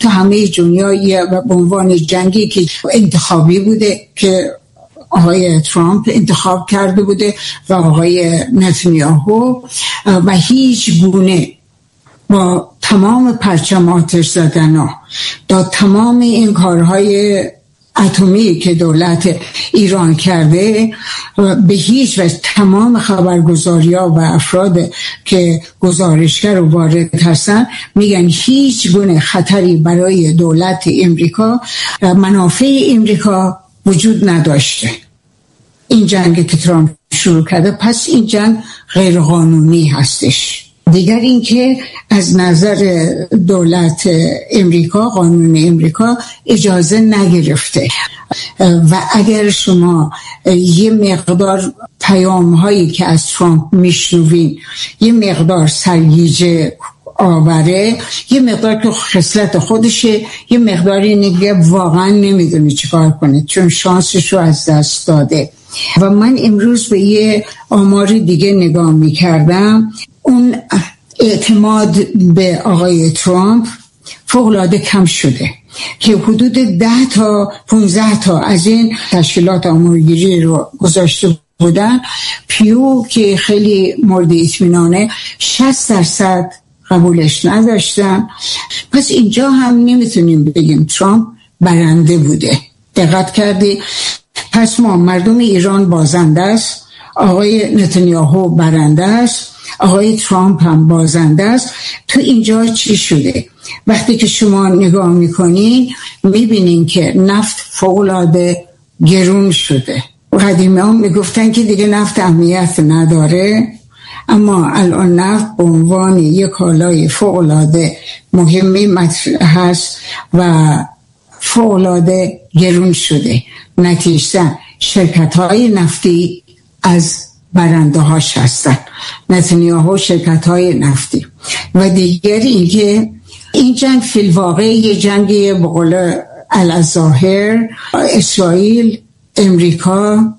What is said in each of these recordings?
همه دنیا به عنوان جنگی که انتخابی بوده که آقای ترامپ انتخاب کرده بوده و آقای نتانیاهو، و هیچ گونه با تمام پرچم آتش زدن دا تمام این کارهای اتمی که دولت ایران کرده به هیچ وجه تمام خبرگزاری‌ها و افراد که گزارشگر و وارد هستن میگن هیچ گونه خطری برای دولت امریکا، منافع امریکا وجود نداشته. این جنگ که ترامپ شروع کرده، پس این جنگ غیر قانونی هستش. دیگر این که از نظر دولت امریکا، قانون امریکا اجازه نگرفته و اگر شما یه مقدار پیام هایی که از ترامپ میشنوین یه مقدار سرگیجه آوره، یه مقدار که خصلت خودشه، یه مقداری نگه واقعا نمیدونه چیکار کنه چون شانسش رو از دست داده. و من امروز به یه آمار دیگه نگاه میکردم، اون اعتماد به آقای ترامپ فوق‌العاده کم شده که حدود 10 تا 15 تا از این تشکیلات آمارگیری رو گذاشته بودن. پیو که خیلی مورد اطمینانه 60% قبولش نداشتن. پس اینجا هم نمیتونیم بگیم ترامپ برنده بوده. دقت کردی؟ پس ما مردم ایران بازنده است، آقای نتانیاهو برنده است، آقای ترامپ هم بازنده است. تو اینجا چی شده؟ وقتی که شما نگاه میکنین میبینین که نفت فوق‌العاده گرون شده. قدیمی ها میگفتن که دیگه نفت اهمیت نداره، اما الان نفت به عنوان یک کالای فوق‌العاده مهمی مطرح هست و فوق‌العاده گرون شده. نتیجه شرکت‌های نفتی از برنده هاش هستن، نتانیاهو شرکت‌های نفتی. و دیگر اینکه این جنگ فی الواقع یه جنگی به قول الظاهر اسرائیل، امریکا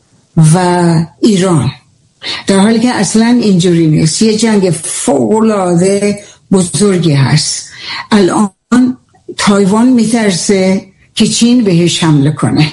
و ایران، در حالی که اصلا اینجوری نیست. یه جنگ فوق‌العاده بزرگی هست. الان تایوان میترسه که چین بهش حمله کنه،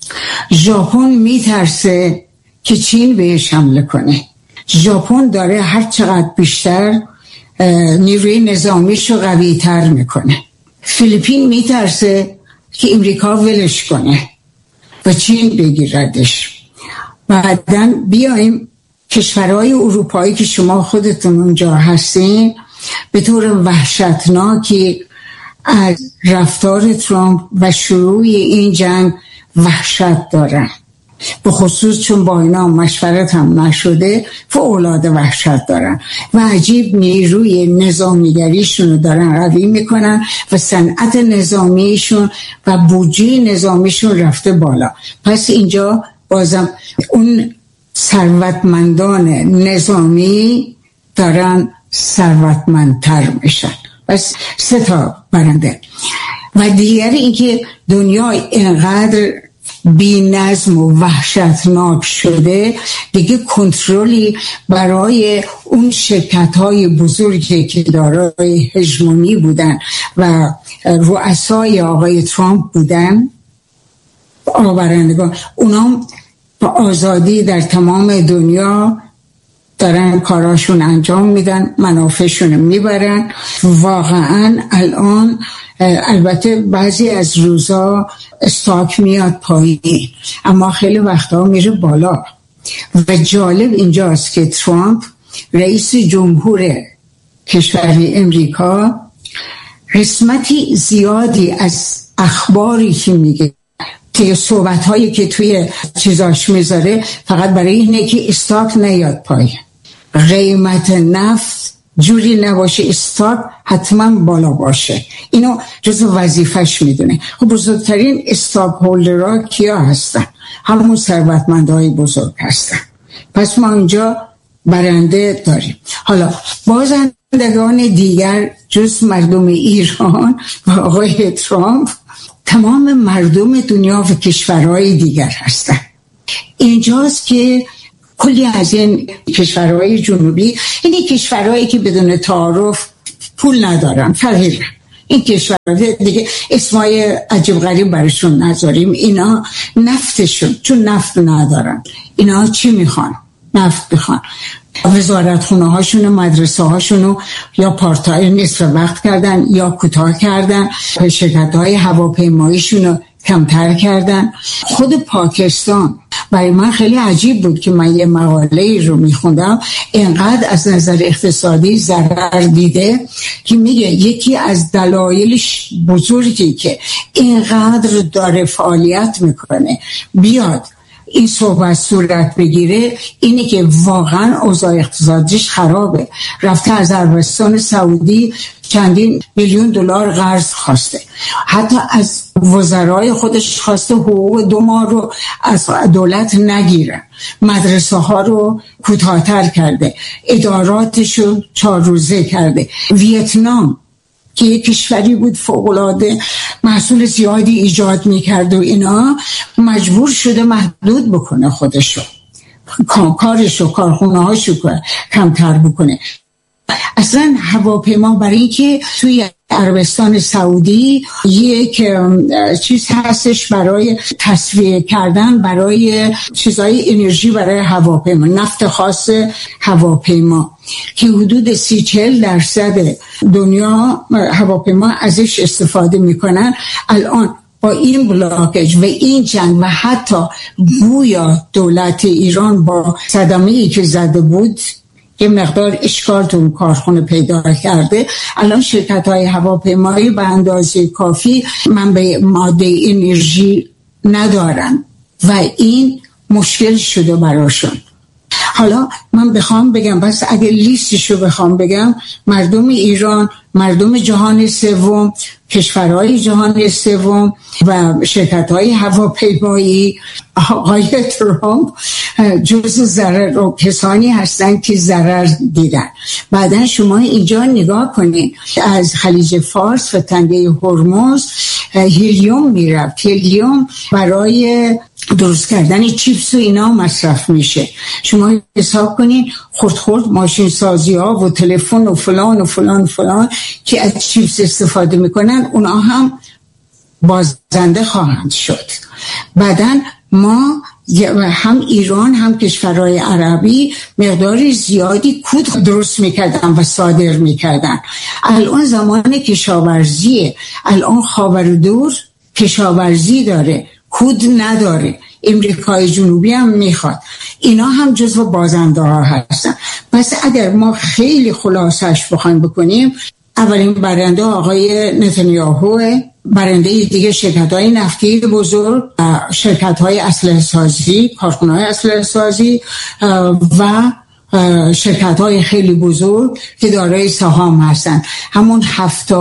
ژاپن میترسه که چین بهش حمله کنه. ژاپن داره هر چقدر بیشتر نیروی نظامیشو قوی تر میکنه. فیلیپین میترسه که امریکا ولش کنه و چین بگیردش. بعدن بیایم کشورهای اروپایی که شما خودتون اونجا هستین به طور وحشتناکی از رفتار ترامپ و شروع این جنگ وحشت دارن، به خصوص چون با اینا مشورت هم نشده فوق‌العاده وحشت دارن و عجیب نیروی نظامیگریشون رو دارن قوی میکنن و صنعت نظامیشون و بودجه نظامیشون رفته بالا. پس اینجا بازم اون ثروتمندان نظامی دارن ثروتمندتر میشن. بس 3 تا برنده. و دیگر اینکه دنیا اینقدر بی نظم و وحشتناک شده، دیگه کنترلی برای اون شرکت‌های بزرگی که دارای هژمونی بودن و رؤسای آقای ترامپ بودن، آورندگان، اونا با آزادی در تمام دنیا دارن کاراشون انجام میدن، منافعشون میبرن. واقعا الان البته بعضی از روزا استاک میاد پایین اما خیلی وقتا میره بالا. و جالب اینجاست که ترامپ رئیس جمهور کشور امریکا قسمتی زیادی از اخباری که میگه، که صحبت هایی که توی چیزاش میذاره فقط برای اینه که استاک نیاد پایین، قیمت نفت جوری نباشه، استاک حتما بالا باشه. اینو جزو وظیفش میدونه. خب بزرگترین استاک هولدرها کیا هستن؟ همون ثروتمندهای بزرگ هستن. پس ما اینجا برنده داریم. حالا بازندگان دیگر جز مردم ایران و آقای ترامپ، تمام مردم دنیا و کشورهای دیگر هستن. اینجاست که کلی از این کشورهای جنوبی، یعنی کشورهایی که بدون تعارف پول ندارن، فقیرن، این کشورها دیگه اسمای عجیب غریب برشون نذاریم، اینا نفتشون، چون نفت ندارن اینا چی میخوان؟ نفت میخوان. وزارت خونه هاشون و مدرسه هاشون یا پارتای نصف وقت کردن یا کوتاه کردن، شرکت های هواپیماییشون رو کمتر کردن. خود پاکستان برای من خیلی عجیب بود که من یه مقاله رو میخوندم اینقدر از نظر اقتصادی ضرر دیده که میگه یکی از دلایلش بزرگی که اینقدر داره فعالیت میکنه بیاد این صورت بگیره اینه که واقعا اوضاع اقتصادیش خرابه. رفته از عربستان سعودی چندین میلیون دلار قرض خواسته، حتی از وزرای خودش خواسته حقوق 2 ماه رو از دولت نگیرن، مدرسه ها رو کوتاه‌تر کرده، اداراتش رو 4 روزه کرده. ویتنام که یک کشوری بود فوق‌العاده محصول زیادی ایجاد میکرد و اینا، مجبور شده محدود بکنه خودشو، کارشو، کارخونه هاشو کمتر بکنه. اصلا هواپیما برای اینکه توی عربستان سعودی یک چیز هستش برای تصفیه کردن برای چیزای انرژی برای هواپیما، نفت خاص هواپیما که حدود 30-40% دنیا هواپیما ازش استفاده میکنن. الان با این بلاکج و این جنگ و حتی گویا دولت ایران با صدمه‌ای که زده بود یه مقدار اشکال تو اون کارخونه پیدا کرده، الان شرکت‌های هواپیمایی به اندازه کافی منبع ماده انرژی ندارن و این مشکل شده براشون. حالا من بخوام بگم، بس اگه لیستشو بخوام بگم، مردم ایران، مردم جهان سوم، کشورهای جهان سوم و شرکت‌های هواپیمایی، آقای ترامپ جزو ضرر و کسانی هستن که ضرر دیدن. بعدن شما اینجا نگاه کنید، از خلیج فارس و تنگه هرمز هلیوم میرفت، هلیوم برای درست کردن چیپس و اینا مصرف میشه. شما حساب کنین خرد ماشین سازی ها و تلفن و فلان و فلان و فلان که از چیپس استفاده میکنن، اونا هم بازنده خواهند شد. بعدن ما هم ایران هم کشورهای عربی مقدار زیادی کود درست میکردن و صادر میکردن. الان زمان کشاورزیه، الان خاورمیانه کشاورزی داره، کود نداره. امریکای جنوبی هم میخواد، اینا هم جزو بازنده ها هستن. پس اگر ما خیلی خلاصش بخوایم بکنیم، اولین برنده آقای نتانیاهو، برنده دیگه شرکت‌های نفتی بزرگ، شرکت‌های اسلحه سازی، کارخانه‌های اسلحه سازی و شرکت‌های خیلی بزرگ که دارای سهام هستن. همون 7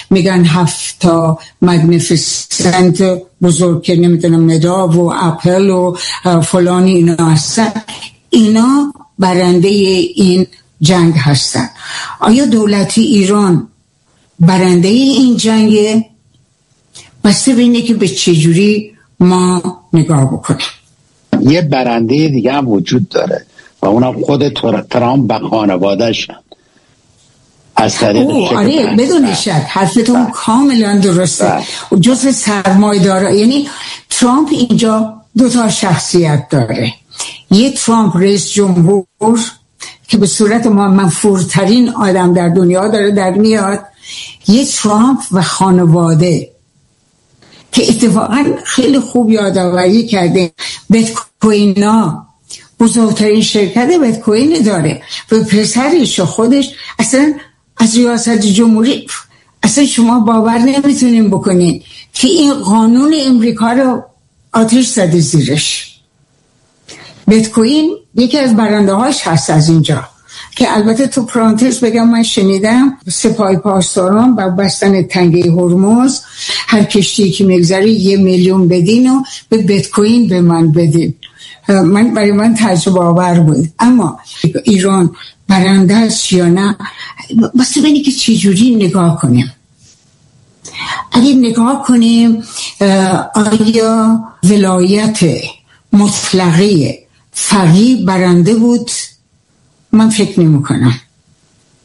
مگنیفیسنت بزرگ که نمیدونم مدا و اپل و فلانی اینا هستن، اینا برنده این جنگ هستن. آیا دولت ایران برنده این جنگه؟ بسته بینه که به چجوری ما نگاه بکنیم. یه برنده دیگه هم وجود داره و اونم خود ترامپ و خانواده‌ش از طریق آره بدون شک حرفتون کاملا درسته. جزء سرمایه‌دارا، یعنی ترامپ اینجا 2 شخصیت داره. یه ترامپ رئیس جمهور که به صورت منفورترین آدم در دنیا داره در میاد، یه ترامپ و خانواده که اتفاقا خیلی خوب یادآوری کرده بیت کوینا بزرگترین شرکت بیت کوین داره و پسرش و خودش اصلا از ریاست جمهوری، اصلا شما باور نمیتونین بکنین که این قانون امریکا رو آتش زده زیرش. بیت کوین یکی از برنده هاش هست از اینجا، که البته تو پرانتز بگم من شنیدم سپاه پاسداران با بستن تنگه هرمز هر کشتی که میگذره 1 میلیون بدین و به بیت کوین به من بدین. برای من تجربه آور بود. اما ایران برنده است یا نه، بس ببینی که چجوری نگاه کنیم. اگه نگاه کنیم آیا ولایت مطلقه فقیه برنده بود؟ من فکر نمی کنم.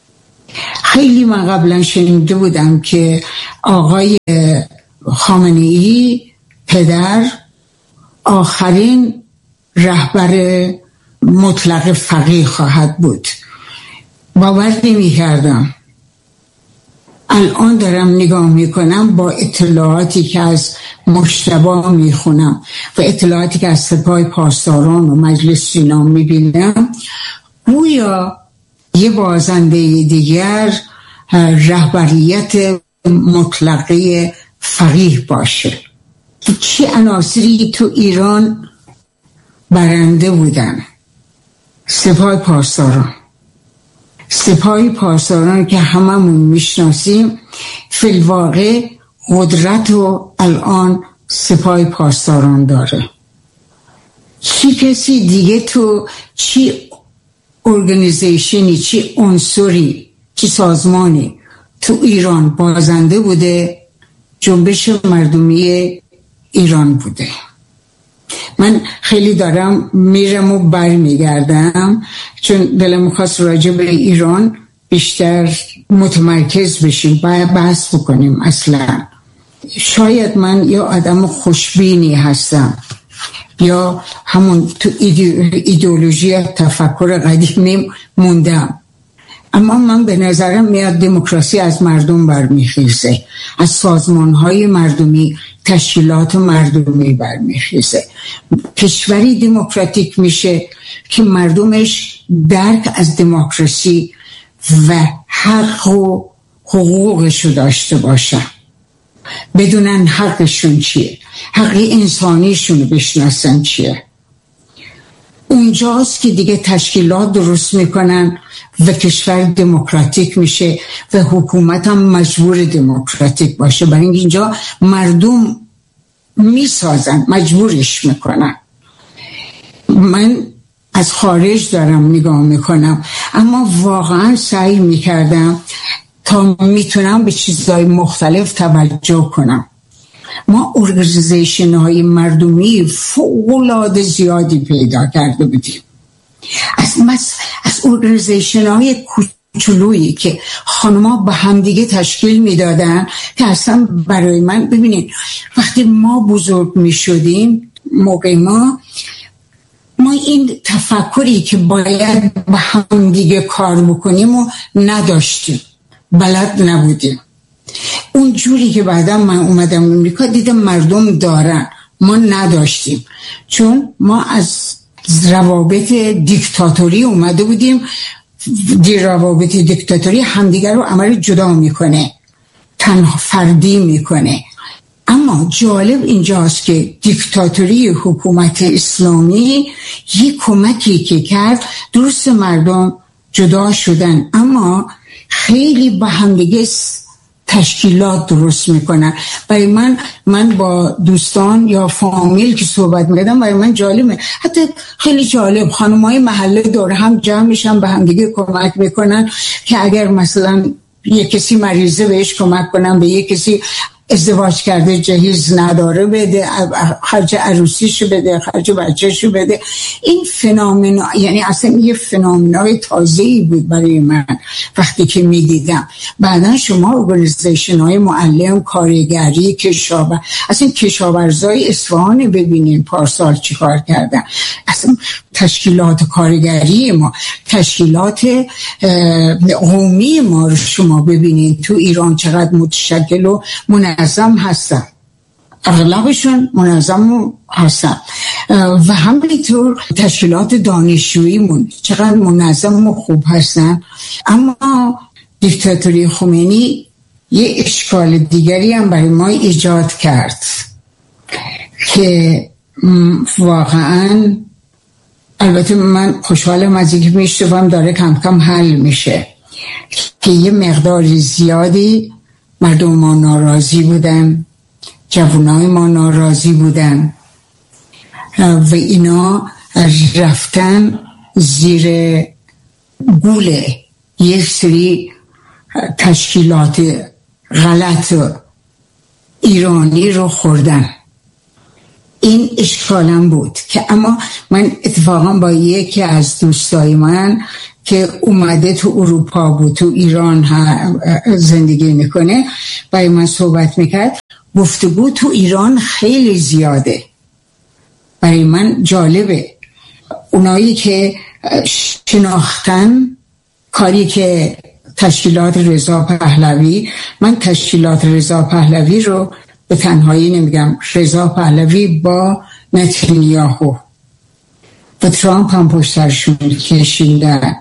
خیلی من قبلا شنیده بودم که آقای خامنه‌ای پدر آخرین رهبر مطلق فقیه خواهد بود. باور نمی کردم. الان دارم نگاه میکنم با اطلاعاتی که از مجتبی میخونم و اطلاعاتی که از سپاه پاسداران و مجلس سینا میبینم، گویا یه بازنده دیگر رهبریت مطلقه فقیه باشه. چه عناصری تو ایران برنده بودن؟ سپاه پاسداران که هممون میشناسیم، فی الواقع قدرت رو الان سپاه پاسداران داره. چی کسی دیگه تو چی ارگانیزیشنی، چی عنصری، چی سازمانی تو ایران بازنده بوده؟ جنبش مردمی ایران بوده. من خیلی دارم میرم و برمیگردم چون دلم میخواست راجع به ایران بیشتر متمرکز بشیم، باید بحث بکنیم. اصلا شاید من یا آدم خوشبینی هستم یا همون تو ایدئولوژی تفکر قدیمی موندم، اما من به نظرم میاد دموکراسی از مردم برمیخیزه، از سازمانهای مردمی، تشکیلات مردمی برمیخیزه. کشوری دموکراتیک میشه که مردمش درک از دموکراسی و حق و حقوقشو داشته باشن، بدونن حقشون چیه، حق انسانیشون بشناسن چیه. اونجاست که دیگه تشکیلات درست میکنن و کشور دموکراتیک میشه و حکومت هم مجبور دموکراتیک باشه، برای اینجا مردم میسازن، مجبورش میکنن. من از خارج دارم نگاه میکنم، اما واقعا سعی میکردم تا میتونم به چیزهای مختلف توجه کنم. ما ارگانیزیشن های مردمی فوق‌العاده زیادی پیدا کرده بودیم. از ارگانیزیشن های کوچولویی که خانم‌ها به همدیگه تشکیل میدادن که اصلا برای من، ببینید وقتی ما بزرگ میشدیم، موقع ما این تفکری که باید به همدیگه کار بکنیم و نداشتیم، بلد نبودیم. اون جوری که بعدا من اومدم امریکا دیدم مردم دارن، ما نداشتیم، چون ما از روابط دیکتاتوری اومده بودیم. روابط دیکتاتوری همدیگر رو عمل جدا میکنه، تنها فردی میکنه. اما جالب اینجاست که دیکتاتوری حکومت اسلامی یک کمکی که کرد، درست مردم جدا شدن اما خیلی با همدیگه تشکیلات درست میکنن. برای من با دوستان یا فامیل که صحبت میکردم، برای من جالبه، حتی خیلی جالب، خانم‌های محله دور هم جمع میشن، به هم دیگه کمک میکنن که اگر مثلا یه کسی مریضه بهش کمک کنن، به یه کسی ازدواج کرده جهیز نداره بده، خرج عروسیشو بده، خرج بچه‌شو بده. این فنومن، یعنی اصلا یه فنومنای تازه‌ای بود برای من وقتی که میدیدم. بعدا شما ارگانیزیشن های معلم، کارگری، کشاورز، اصلا کشاورزای اصفهان ببینین پارسال چیکار کردن. اصلا تشکیلات کارگری ما، تشکیلات قومی ما رو شما ببینین تو ایران چقدر متشکل و منظم هستن، اغلبشون منظم هستن. و همینطور تشکیلات دانشجوییمون چقدر منظم و خوب هستن. اما دیکتاتوری خمینی یه اشکال دیگری هم برای ما ایجاد کرد که واقعا، البته من خوشحالم از اینکه میشتم داره کم کم حل میشه، که یه مقدار زیادی مردم ما ناراضی بودن، جوانای ما ناراضی بودن و اینا رفتن زیر گول یک سری تشکیلات غلط ایرانی رو خوردن. این اشکالم بود که اما من اتفاقا با یکی از دوستای من که اومده تو اروپا بود، تو ایران زندگی میکنه، برای من صحبت میکرد. گفتگو تو ایران خیلی زیاده، برای من جالبه. اونایی که شناختن کاری که تشکیلات رضا پهلوی، من تشکیلات رضا پهلوی رو به تنهایی نمیگم، رضا پهلوی با نتانیاهو و ترامپ هم پشترشون کشیدن.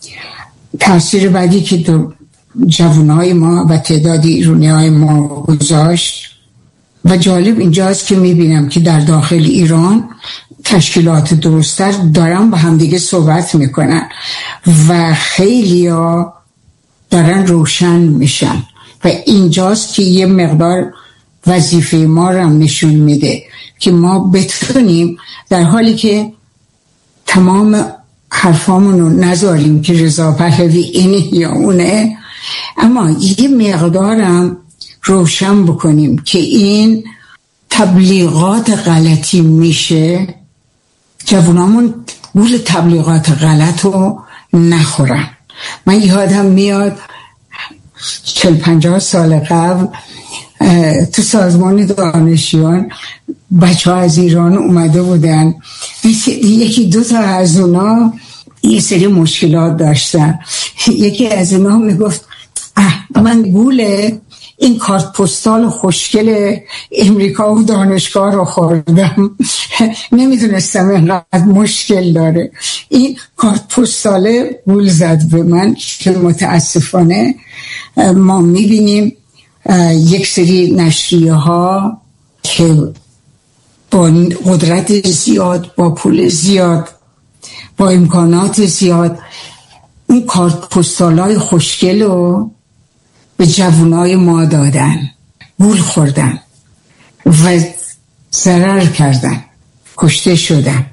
تاثیر بعدی که جوانهای ما و تعداد ایرانی‌های ما گذاشت و جالب اینجاست که میبینم که در داخل ایران تشکیلات درست‌تر دارن با همدیگه صحبت میکنن و خیلی ها دارن روشن میشن و اینجاست که یه مقدار وظیفه ما رو هم نشون میده که ما بتونیم در حالی که تمام حرفامون رو نذاریم که رضا پهلوی اینه یا اونه، اما یه مقدارم روشن بکنیم که این تبلیغات غلطی میشه، جوانامون گول تبلیغات غلط رو نخورن. من یادم میاد 40-50 سال قبل تو سازمان دانشجویان بچه ها از ایران اومده بودن، یکی دو تا از اونا یه سری مشکلات داشتن. یکی از اونا میگفت من گول این کارت پستال خوشگل امریکا و دانشگاه رو خوردم، نمیدونستم اینقدر مشکل داره. این کارت پستال گول زد به من که متاسفانه ما میبینیم یک سری نشریه ها که با قدرت زیاد، با پول زیاد، با امکانات زیاد این کارت پستالای خوشگل رو به جوانای ما دادن، گول خوردن و ضرر کردن، کشته شدن،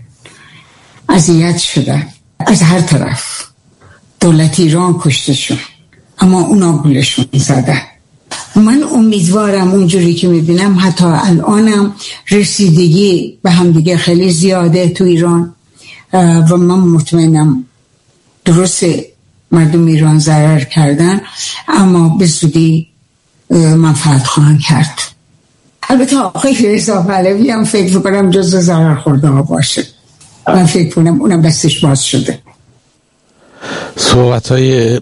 اذیت شدن از هر طرف. دولت ایران کشته شد اما اونا گولشون زدن. من امیدوارم اونجوری که میبینم حتی الانم رسیدگی به همدیگه خیلی زیاده تو ایران و من مطمئنم درسته مردم ایران ضرر کردن اما به زودی منفعت خواهند کرد. البته آقای رضا پهلوی هم فکر کنم جزو ضرر خورده ها باشه. من فکر کنم اونم دستش باز شده. صحبت‌های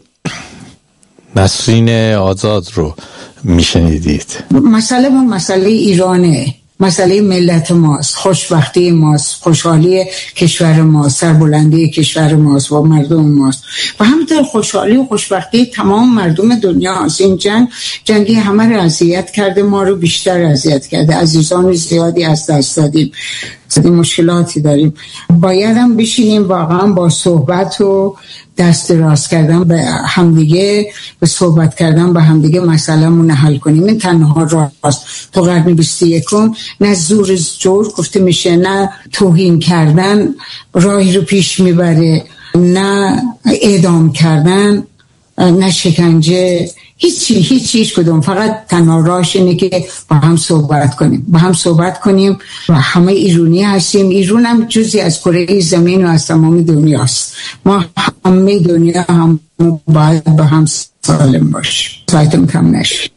نسرین آزاد رو میشنیدید. مسئله ایرانه، مسئله ملت ماست، خوشبختی ماست، خوشحالی کشور ماست، سربلندی کشور ماست و مردم ماست و همینطور خوشحالی و خوشبختی تمام مردم دنیا هست. این جنگی همه رو اذیت کرده، ما رو بیشتر اذیت کرده، عزیزان زیادی از دست دادیم، مشکلاتی داریم. باید هم بشینیم واقعا با صحبت و دست دراز کردن به همدیگه، به صحبت کردن به همدیگه مسئله‌مون حل کنیم. این تنها راست. تو قرن 21 نه زور جور گفته میشه، نه توهین کردن راهی رو پیش میبره، نه اعدام کردن، نه شکنجه، هیچ کدوم. فقط تنها راهش اینه که با هم صحبت کنیم و همه ایرانی هستیم. ایران هم جزئی از کره زمین و از تمام دنیاست. ما همه دنیا هم باید با هم سالم باشیم، سایتم کم نشه.